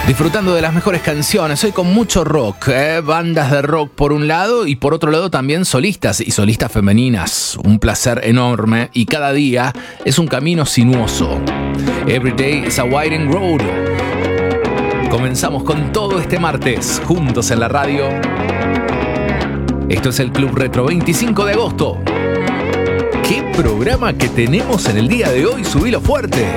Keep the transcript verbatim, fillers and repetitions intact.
Disfrutando de las mejores canciones, hoy con mucho rock, ¿eh? Bandas de rock por un lado y por otro lado también solistas y solistas femeninas. Un placer enorme y cada día es un camino sinuoso. Every day is a winding road. Comenzamos con todo este martes, juntos en la radio. Esto es el Club Retro, veinticinco de agosto. ¿Qué programa que tenemos en el día de hoy? Subilo fuerte.